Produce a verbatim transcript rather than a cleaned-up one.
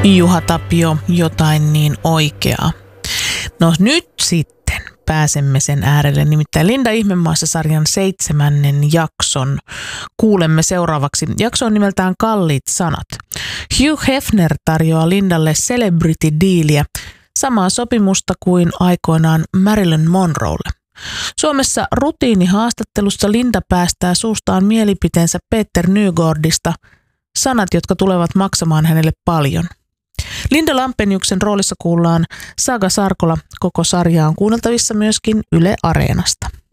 Juha Tapio, jotain niin oikeaa. No nyt sitten pääsemme sen äärelle. Nimittäin Linda Ihmemaassa-sarjan seitsemännen jakson kuulemme seuraavaksi. Jakso on nimeltään Kalliit sanat. Hugh Hefner tarjoaa Lindalle celebrity-diiliä, samaa sopimusta kuin aikoinaan Marilyn Monroelle. Suomessa rutiinihaastattelussa Linda päästää suustaan mielipiteensä Peter Nygårdista, sanat, jotka tulevat maksamaan hänelle paljon. Linda Lampeniuksen roolissa kuullaan Saga Sarkola. Koko sarja on kuunneltavissa myöskin Yle Areenasta.